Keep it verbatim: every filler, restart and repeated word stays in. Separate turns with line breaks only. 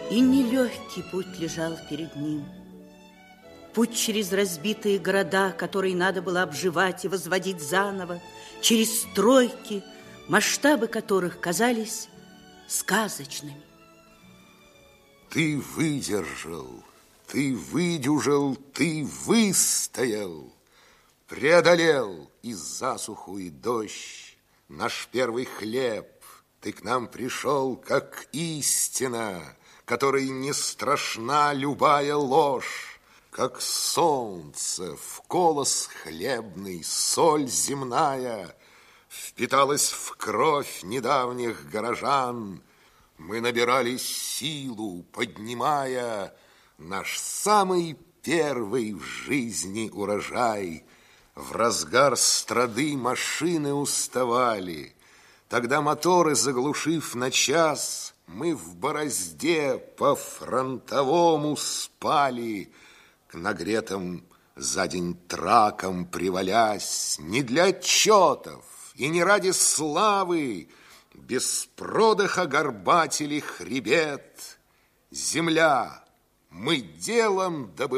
И нелегкий путь лежал перед ним. Путь через разбитые города, которые надо было обживать и возводить заново, через стройки, масштабы которых казались сказочными.
Ты выдержал, ты выдюжил, ты выстоял, преодолел и засуху, и дождь, наш первый хлеб. Ты к нам пришел, как истина, которой не страшна любая ложь, как солнце в колос хлебный, соль земная впиталась в кровь недавних горожан. Мы набирали силу, поднимая наш самый первый в жизни урожай. В разгар страды машины уставали. Тогда моторы заглушив на час, мы в борозде по-фронтовому спали, к нагретым за день тракам привалясь, не для отчетов и не ради славы, без продыха горбатили хребет. Земля, мы делом добываем